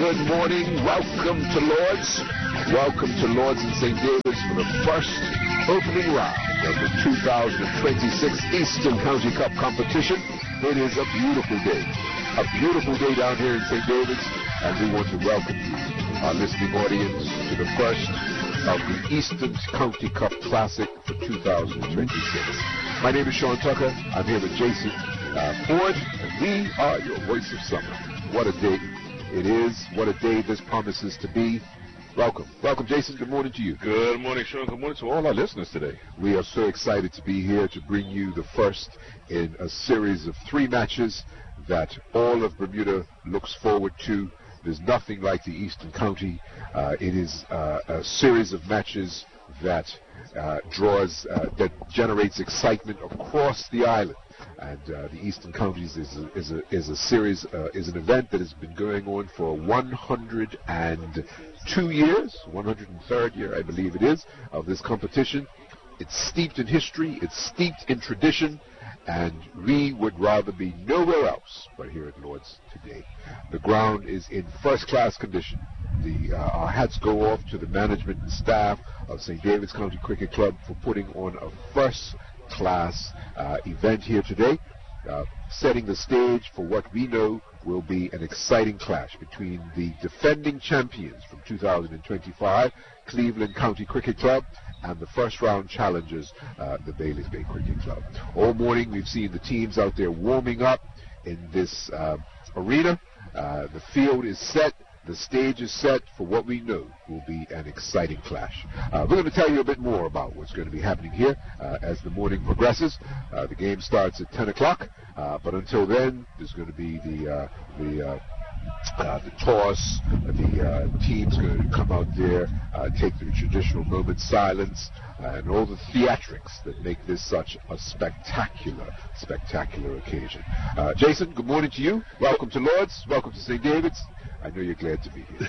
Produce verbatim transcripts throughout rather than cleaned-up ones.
Good morning. Welcome to Lord's. Welcome to Lord's in Saint David's for the first opening round of the two thousand twenty-six Eastern County Cup competition. It is a beautiful day. A beautiful day down here in Saint David's, and we want to welcome you, our listening audience, to the first of the Eastern County Cup Classic for two thousand twenty-six. My name is Sean Tucker. I'm here with Jason uh, Ford, and we are your voice of summer. What a day it is. What a day this promises to be. Welcome. Welcome, Jason. Good morning to you. Good morning, Sean. Good morning to all our listeners today. We are so excited to be here to bring you the first in a series of three matches that all of Bermuda looks forward to. There's nothing like the Eastern County. Uh, it is uh, a series of matches that uh, draws, uh, that generates excitement across the island. And uh, the Eastern Counties is a, is a, is a series, uh, is an event that has been going on for one hundred two years, one hundred third year, I believe it is, of this competition. It's steeped in history, it's steeped in tradition, and we would rather be nowhere else but here at Lord's today. The ground is in first-class condition. The, uh, our hats go off to the management and staff of Saint David's County Cricket Club for putting on a first-class uh, event here today, uh, setting the stage for what we know will be an exciting clash between the defending champions from two thousand twenty-five, Cleveland County Cricket Club, and the first-round challengers, uh, the Bailey's Bay Cricket Club. All morning we've seen the teams out there warming up in this uh, arena. Uh, the field is set. The stage is set for what we know will be an exciting clash. Uh, we're going to tell you a bit more about what's going to be happening here uh, as the morning progresses. Uh, the game starts at ten o'clock, uh, but until then, there's going to be the uh, the uh, Uh, the toss, the uh, team's going to come out there, uh, take the traditional moment silence, uh, and all the theatrics that make this such a spectacular, spectacular occasion. Uh, Jason, good morning to you. Welcome to Lord's. Welcome to Saint David's. I know you're glad to be here.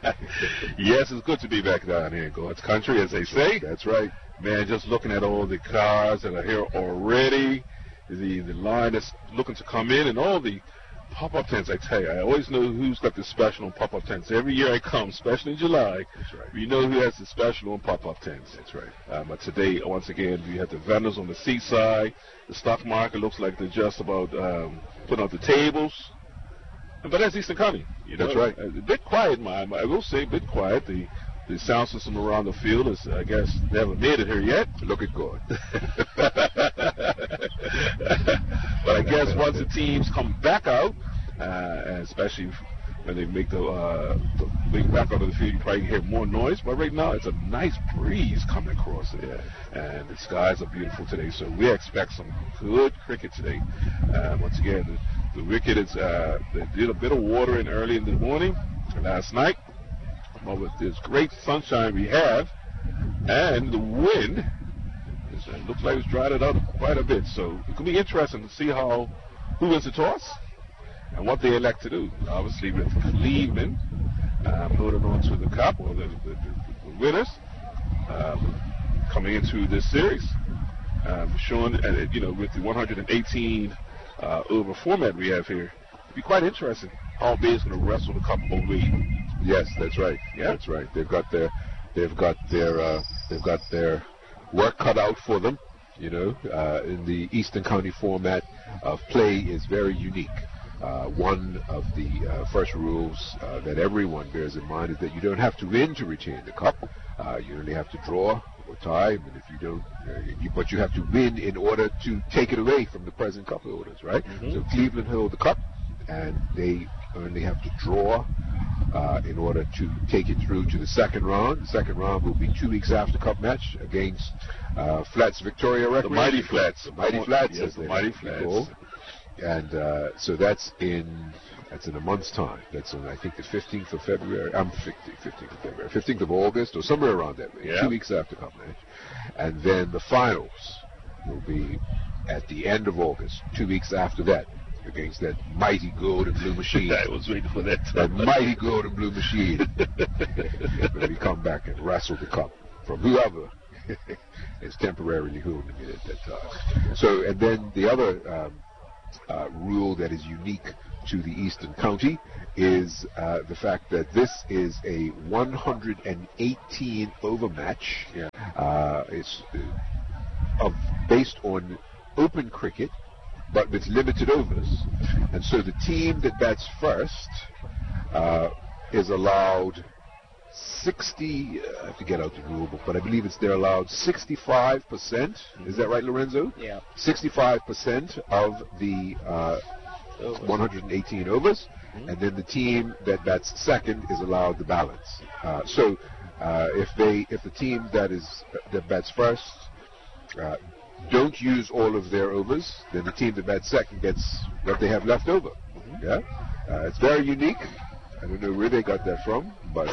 Yes, it's good to be back down here in God's country, as they say. That's right. Man, just looking at all the cars that are here already, the, the line that's looking to come in, and all the pop-up tents. I tell you, I always know who's got the special on pop-up tents. Every year I come, especially in July, that's right, we know who has the special on pop-up tents. That's right. Um, but today, once again, we have the vendors on the seaside. The stock market looks like they're just about um, putting out the tables. But that's Eastern County. You know, that's right. A, a bit quiet, my, I will say, a bit quiet. The the sound system around the field is, I guess, never made it here yet. Look at God. But I guess once the teams come back out, uh, and especially when they make the, uh, the way back out of the field, you probably hear more noise. But right now, it's a nice breeze coming across it. Yeah. And the skies are beautiful today, so we expect some good cricket today. Uh, once again, the, the wicket is, uh, they did a bit of water in early in the morning last night. But with this great sunshine we have, and the wind, it looks like it's dried it out quite a bit. So it could be interesting to see how who wins the toss and what they elect to do. Obviously, with Cleveland um, holding on to the cup, or the, the, the, the winners um, coming into this series, um, showing uh, you know, with the one hundred eighteen uh, over format we have here, it'd be quite interesting how Bay is going to wrestle the cup away. Yes, that's right. Yeah, that's right. They've got their, they've got their, uh, they've got their work cut out for them. You know, uh, in the Eastern County format of play is very unique. Uh, one of the uh, first rules uh, that everyone bears in mind is that you don't have to win to retain the cup. Uh, you only have to draw or tie, and if you don't, uh, you, but you have to win in order to take it away from the present cup holders, right? Mm-hmm. So Cleveland hold the cup, and they only have to draw uh, in order to take it through to the second round. The second round will be two weeks after Cup match against uh, Flats Victoria Recreation. The Mighty Flats. The Mighty Flats, yes, as the they Mighty Flats. Flats. And uh, so that's in that's in a month's time. That's on, I think, the fifteenth of February. I'm um, fifteenth of February, fifteenth of August, or somewhere around that way. Yeah. Two weeks after Cup match, and then the finals will be at the end of August. Two weeks after that, against that mighty gold and blue machine. I was waiting for that. That mighty gold and blue machine. When we come back and wrestle the cup from whoever is temporarily holding it at that time. So, and then the other um, uh, rule that is unique to the Eastern County is uh, the fact that this is a one hundred eighteen over match. Yeah. Uh, it's uh, of, based on open cricket, but with limited overs. And so the team that bats first uh, is allowed sixty, uh, I have to get out the rule book, but I believe it's they're allowed sixty-five percent. Is that right, Lorenzo? Yeah. sixty-five percent of the uh, one hundred eighteen overs, mm-hmm. and then the team that bats second is allowed the balance. Uh, so uh, if they, if the team that is that bats first uh, don't use all of their overs, then the team that bats second gets what they have left over. Mm-hmm. Yeah, uh, it's very unique. I don't know where they got that from, but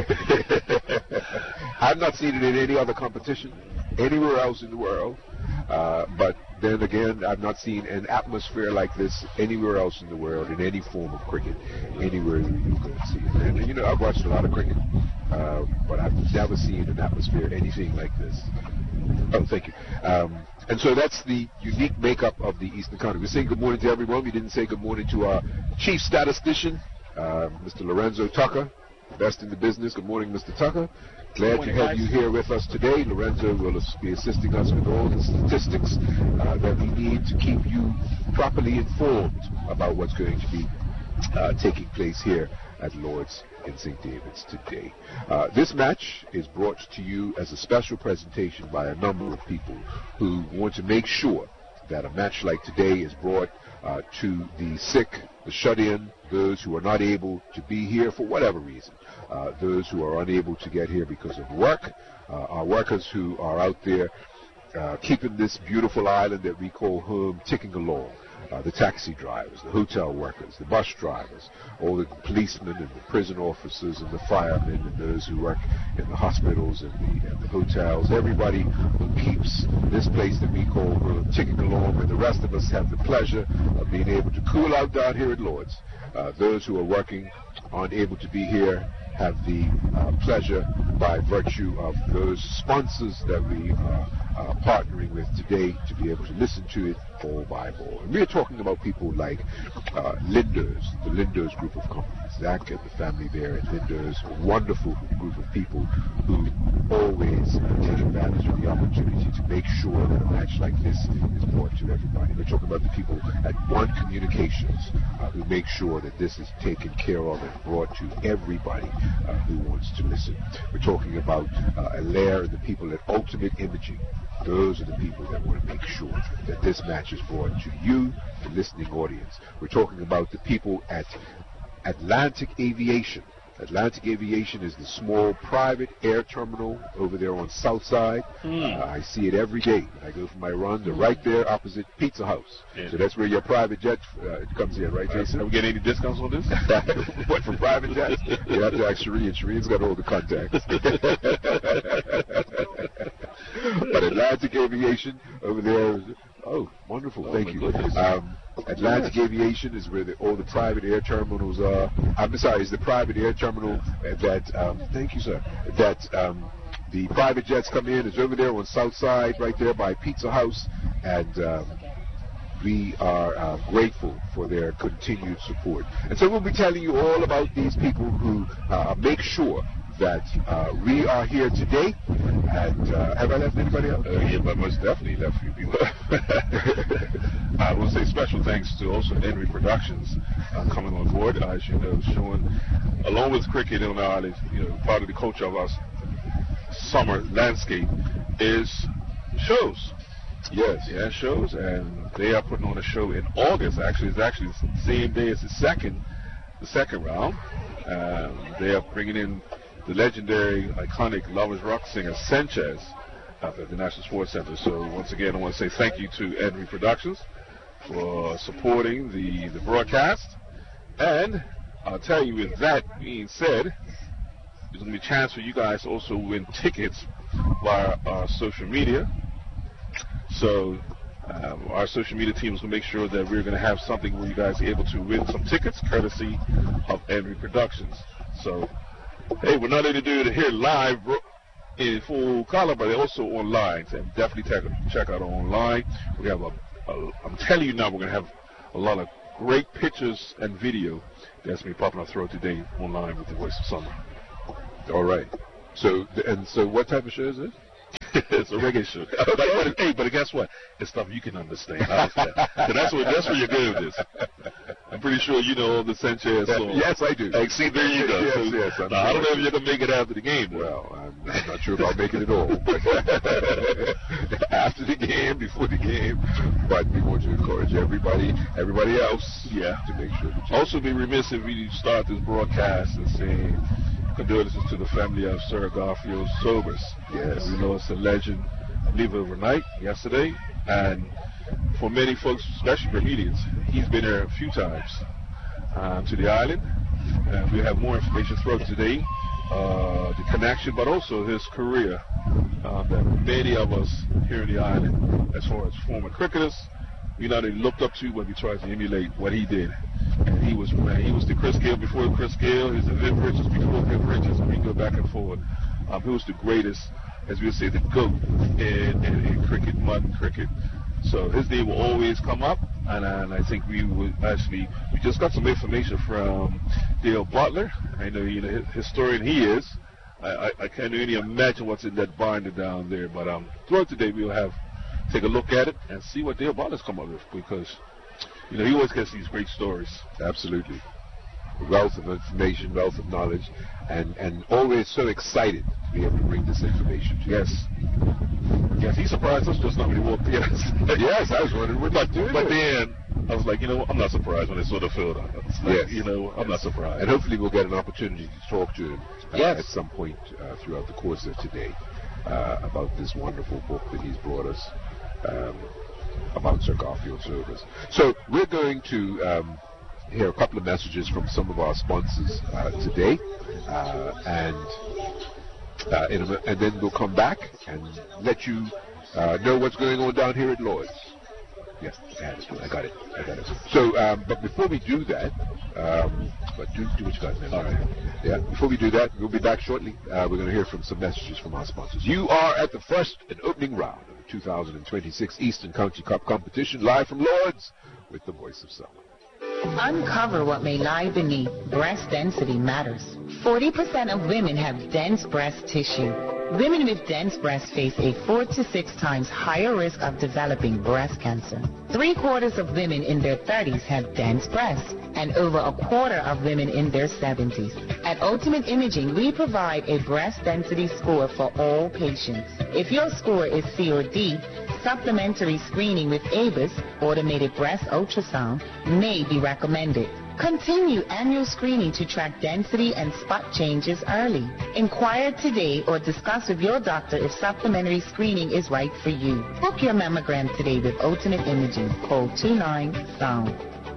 I've not seen it in any other competition anywhere else in the world. Uh, but then again, I've not seen an atmosphere like this anywhere else in the world in any form of cricket, anywhere you can see it. And you know, I've watched a lot of cricket, uh, but I've never seen an atmosphere anything like this. Oh, thank you. Um, and so that's the unique makeup of the Eastern County. We're saying good morning to everyone. We didn't say good morning to our chief statistician, Uh, Mister Lorenzo Tucker, best in the business. Good morning, Mister Tucker. Glad morning, to have guys. you here with us today. Lorenzo will be assisting us with all the statistics uh, that we need to keep you properly informed about what's going to be uh, taking place here at Lord's in Saint David's today. Uh, this match is brought to you as a special presentation by a number of people who want to make sure that a match like today is brought uh, to the sick, the shut-in, those who are not able to be here for whatever reason, uh, those who are unable to get here because of work, uh, our workers who are out there uh, keeping this beautiful island that we call home ticking along. Uh, the taxi drivers, the hotel workers, the bus drivers, all the policemen and the prison officers and the firemen and those who work in the hospitals and the, and the hotels, everybody who keeps this place that we call home ticking along, and the rest of us have the pleasure of being able to cool out down here at Lord's. Uh, those who are working, aren't able to be here, have the uh, pleasure by virtue of those sponsors that we are uh, partnering with today to be able to listen to it ball by ball. And we're talking about people like uh, Linders, the Linders group of companies. Zach and the family there at Linders, a wonderful group of people who always take advantage of the opportunity to make sure that a match like this is brought to everybody. We're talking about the people at One Communications uh, who make sure that this is taken care of and brought to everybody uh, who wants to listen. We're talking about uh, Alaire and the people at Ultimate Imaging. Those are the people that want to make sure that this match is brought to you, the listening audience. We're talking about the people at Atlantic Aviation. Atlantic Aviation is the small private air terminal over there on South Side. Mm. Uh, I see it every day when I go for my run. They're right there opposite Pizza House. Yeah. So that's where your private jet uh, comes in, right, Jason? Are we getting any discounts on this? What, for private jets? You have to ask Shereen. Shereen's got all the contacts. But Atlantic Aviation over there is, oh, wonderful. Oh, Thank my you. goodness. Um, Atlantic Aviation is where the, all the private air terminals are. I'm sorry, it's the private air terminal that, um, thank you, sir, that um, the private jets come in. It's over there on South Side, right there by Pizza House. And um, we are uh, grateful for their continued support. And so we'll be telling you all about these people who uh, make sure that uh, we are here today. And uh, have I left anybody out? Uh, yeah, but most definitely left a few people. I will say special thanks to also Henry Productions uh, coming on board. Uh, as you know, showing, along with cricket on our island, you know, part of the culture of our summer landscape is shows. Yes. Yeah, shows, and they are putting on a show in August. Actually, it's actually the same day as the second, the second round. Um, they are bringing in the legendary, iconic Lovers Rock singer Sanchez out at the National Sports Center. So once again, I want to say thank you to Henry Productions for supporting the, the broadcast. And I'll tell you, with that being said, there's going to be a chance for you guys to also win tickets via our social media. So um, our social media team is going to make sure that we're going to have something where you guys are able to win some tickets courtesy of Henry Productions. So, hey, we're not able to do it here live in full color, but also online. So definitely check, check out online. We have a, a, I'm telling you now, we're going to have a lot of great pictures and video that's been popping up throughout today online with the Voice of Summer. All right. So, and so what type of show is it? It's a reggae show. Okay. But, but, hey, but guess what? It's stuff you can understand. understand. So that's what that's where you're good with this. I'm pretty sure you know all the Sanchez songs. Yes, I do. Like, see, there you go. Yes, so, yes. I'm now, sure. I don't know if you're gonna make it after the game. Though. Well, I'm, I'm not sure about making it all. After the game, before the game, but we want to encourage everybody, everybody else, yeah, to make sure. That also, be remiss if we start this broadcast and say condolences to the family of Sir Garfield Sobers. Yes. We know it's a legend. Leave overnight yesterday, and for many folks, especially Bermudians, he's been there a few times um, to the island. And we have more information throughout today, uh, the connection, but also his career um, that many of us here in the island, as far as former cricketers, you know, they looked up to when we tried to emulate what he did. And he was man, he was the Chris Gayle before Chris Gayle. He was the Viv Richards before Viv Richards. And we go back and forward. Um, he was the greatest, as we would say, the GOAT in, in, in cricket, modern cricket. So his name will always come up. And, and I think we would actually, we just got some information from Dale Butler. I know, you know, historian he is. I, I, I can't really imagine what's in that binder down there. But um, throughout today, we'll have take a look at it and see what Dale Butler's come up with, because, you know, he always gets these great stories. Absolutely. Wealth of information, wealth of knowledge, and, and always so excited to be able to bring this information to you. Yes. Yes, he surprised us just now when he walked in. Yes, I was wondering what but, he's doing. But then I was like, you know, I'm not surprised when they saw the field. It's like, yes. You know, I'm yes. not surprised. And hopefully we'll get an opportunity to talk to him uh, yes. at some point uh, throughout the course of today uh, about this wonderful book that he's brought us. Um, about Sir Garfield Sobers. So we're going to um, hear a couple of messages from some of our sponsors uh, today, uh, and uh, in a, and then we'll come back and let you uh, know what's going on down here at Lloyd's. Yes, I got it. I got it. So, um, but before we do that, um, but do, do what you got, man. All right. Yeah. Before we do that, we'll be back shortly. Uh, we're going to hear from some messages from our sponsors. You are at the first and opening round of the two thousand twenty-six Eastern County Cup competition, live from Lloyd's with the Voice of Summer. Uncover what may lie beneath. Breast density matters. forty percent of women have dense breast tissue. Women with dense breasts face a four to six times higher risk of developing breast cancer. Three quarters of women in their thirties have dense breasts, and over a quarter of women in their seventies. At Ultimate Imaging, we provide a breast density score for all patients. If your score is C or D, supplementary screening with A B I S, automated breast ultrasound, may be recommended. Continue annual screening to track density and spot changes early. Inquire today or discuss with your doctor if supplementary screening is right for you. Book your mammogram today with Ultimate Imaging. Call two nine sound.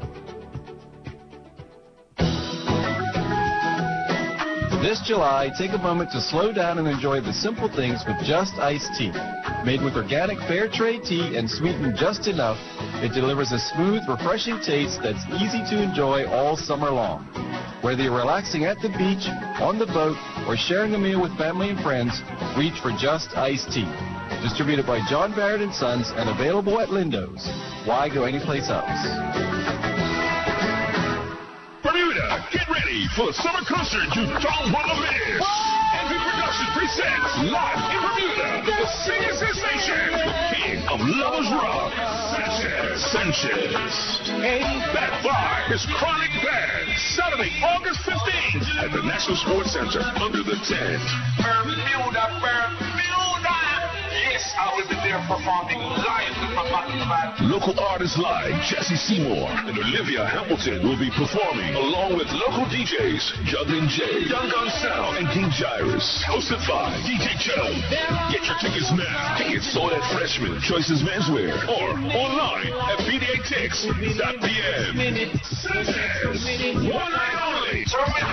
This July, take a moment to slow down and enjoy the simple things with Just Iced Tea. Made with organic fair trade tea and sweetened just enough, it delivers a smooth, refreshing taste that's easy to enjoy all summer long. Whether you're relaxing at the beach, on the boat, or sharing a meal with family and friends, reach for Just Iced Tea. Distributed by John Barrett and Sons and available at Lindo's. Why go anyplace else? Bermuda, get ready for the summer concert you don't want to miss. Envy Productions presents live in Bermuda, the singing sensation, the king of Lovers Rock, Sanchez. Sanchez. Backed by his Chronic Band, Saturday, August fifteenth at the National Sports Center under the tent. Bermuda, Bermuda. Yes, I will be there performing live with my band. Local artists like Jesse Seymour and Olivia Hamilton will be performing, along with local D Js Juggling J, Young Gun Sound, and King Gyrus. Hosted by D J Joe. Get your tickets now. Tickets sold at Freshman, Choices Menswear, or online at b d a tix dot p m. Sanchez, one night only.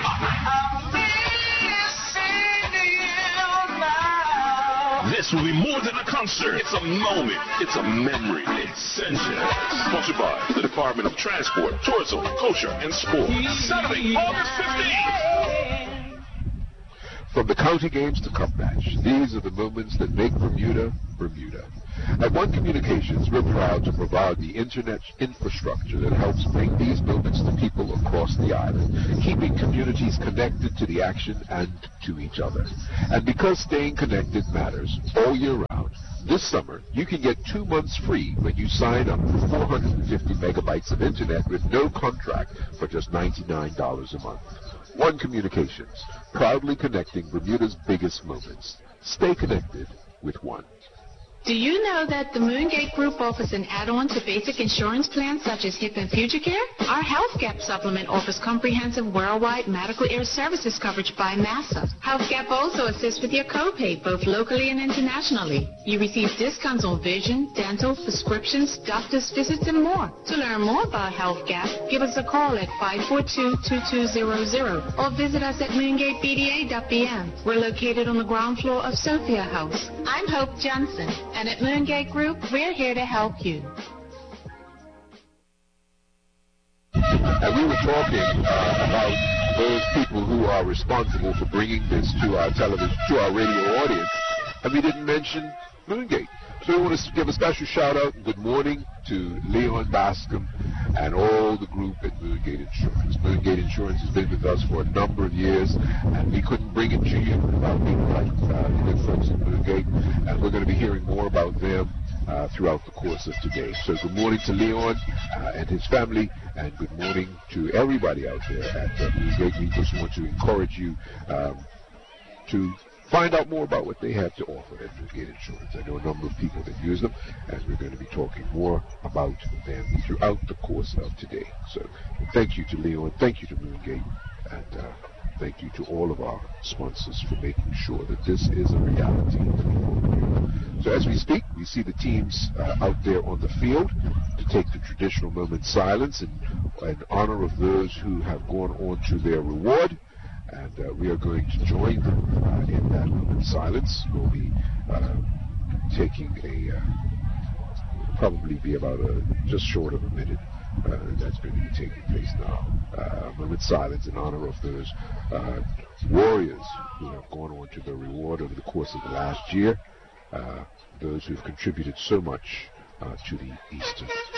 This will be more than a concert. It's a moment. It's a memory. It's Sanchez. Sponsored by the Department of Transport, Tourism, Culture, and Sport. Saturday, August fifteenth. From the county games to cup match, these are the moments that make Bermuda, Bermuda. At One Communications, we're proud to provide the internet infrastructure that helps bring these moments to people across the island, keeping communities connected to the action and to each other. And because staying connected matters all year round, this summer you can get two months free when you sign up for four hundred fifty megabytes of internet with no contract for just ninety-nine dollars a month. One Communications, proudly connecting Bermuda's biggest moments. Stay connected with One. Do you know that the Moongate Group offers an add-on to basic insurance plans such as HIP and Future Care? Our Health Gap supplement offers comprehensive worldwide medical air services coverage by NASA. Health Gap also assists with your copay, both locally and internationally. You receive discounts on vision, dental, prescriptions, doctor's visits, and more. To learn more about Health Gap, give us a call at five four two, two two zero zero or visit us at moongate b d a dot b m. We're located on the ground floor of Sophia House. I'm Hope Johnson. And at Moongate Group, we're here to help you. And we were talking uh, about those people who are responsible for bringing this to our television, to our radio audience, and we didn't mention Moongate. So we want to give a special shout out and good morning to Leon Bascom and all the group at Moongate Insurance. Moongate Insurance has been with us for a number of years, and we couldn't bring it to you without people like uh, the good folks at Moongate, and we're going to be hearing more about them uh, throughout the course of today. So good morning to Leon uh, and his family, and good morning to everybody out there at uh, Moongate. We just want to encourage you um, to find out more about what they have to offer at Moongate Insurance. I know a number of people that use them, and we're going to be talking more about them throughout the course of today. So thank you to Leon, thank you to Moongate, and uh, thank you to all of our sponsors for making sure that this is a reality. So as we speak, we see the teams uh, out there on the field to take the traditional moment silence in, in honor of those who have gone on to their reward. And uh, we are going to join them uh, in that moment of silence. We'll be uh, taking a, uh, probably be about a, just short of a minute. Uh, that's going to be taking place now. Uh, a moment of silence in honor of those uh, warriors who have gone on to their reward over the course of the last year. Uh, those who have contributed so much uh, to the Eastern